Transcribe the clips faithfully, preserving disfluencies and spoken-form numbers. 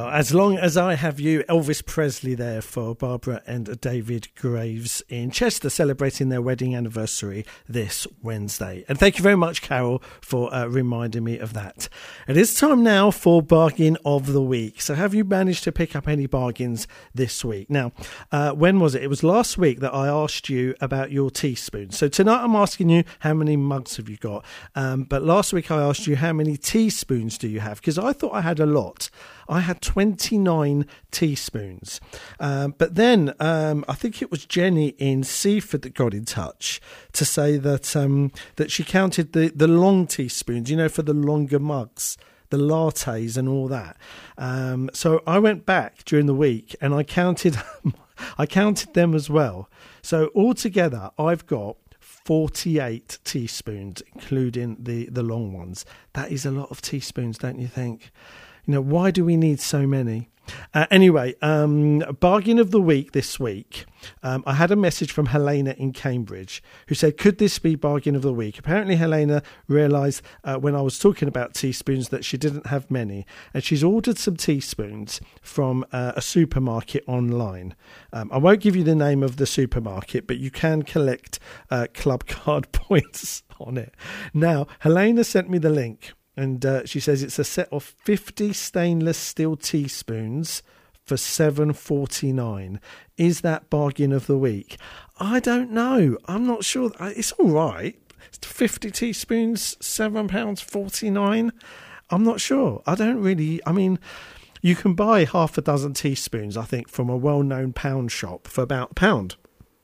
Well, as long as I have you, Elvis Presley there for Barbara and David Graves in Chester, celebrating their wedding anniversary this Wednesday. And thank you very much, Carol, for uh, reminding me of that. It is time now for Bargain of the Week. So have you managed to pick up any bargains this week? Now, uh, when was it? It was last week that I asked you about your teaspoons. So tonight I'm asking you how many mugs have you got? Um, but last week I asked you how many teaspoons do you have? Because I thought I had a lot. I had twenty-nine teaspoons. Um, but then um, I think it was Jenny in Seaford that got in touch to say that um, that she counted the, the long teaspoons, you know, for the longer mugs, the lattes and all that. Um, so I went back during the week and I counted, I counted them as well. So altogether, I've got forty-eight teaspoons, including the, the long ones. That is a lot of teaspoons, don't you think? You know, why do we need so many? Uh, anyway, um, bargain of the week this week. Um, I had a message from Helena in Cambridge who said, could this be bargain of the week? Apparently, Helena realised uh, when I was talking about teaspoons that she didn't have many. And she's ordered some teaspoons from uh, a supermarket online. Um, I won't give you the name of the supermarket, but you can collect uh, club card points on it. Now, Helena sent me the link. And uh, she says it's a set of fifty stainless steel teaspoons for seven pounds forty-nine. Is that bargain of the week? I don't know. I'm not sure. It's all right. fifty teaspoons, seven pounds forty-nine. I'm not sure. I don't really... I mean, you can buy half a dozen teaspoons, I think, from a well-known pound shop for about a pound.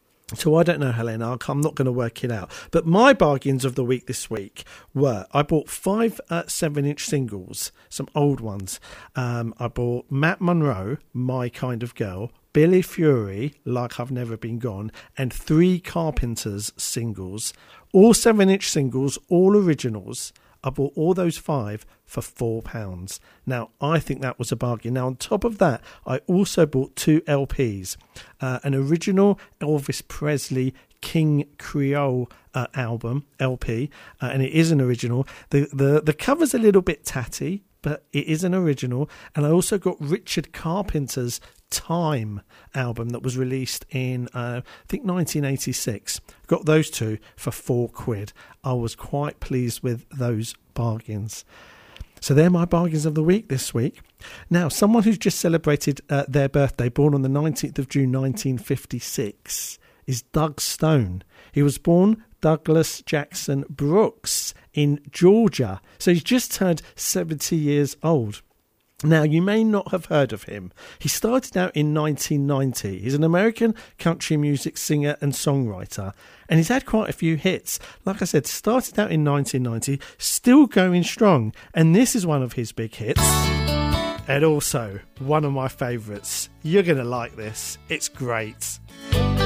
So I don't know, Helena, I'm not going to work it out. But my bargains of the week this week were, I bought five uh, seven-inch singles, some old ones. Um, I bought Matt Monro, My Kind of Girl, Billy Fury, Like I've Never Been Gone, and three Carpenters singles, all seven-inch singles, all originals. I bought all those five for four pounds. Now, I think that was a bargain. Now, on top of that, I also bought two L Ps. Uh, an original Elvis Presley King Creole uh, album, L P, uh, and it is an original. The, the, the cover's a little bit tatty, but it is an original. And I also got Richard Carpenter's Time album that was released in uh, I think nineteen eighty-six. Got those two for four quid. I was quite pleased with those bargains. So they're my bargains of the week this week. Now, someone who's just celebrated uh, their birthday, born on the nineteenth of June nineteen fifty-six, is Doug Stone. He was born Douglas Jackson Brooks in Georgia. So he's just turned seventy years old. Now, you may not have heard of him. He started out in nineteen ninety. He's an American country music singer and songwriter, and he's had quite a few hits. Like I said, started out in nineteen ninety, still going strong, and this is one of his big hits. And also, one of my favourites. You're going to like this. It's great.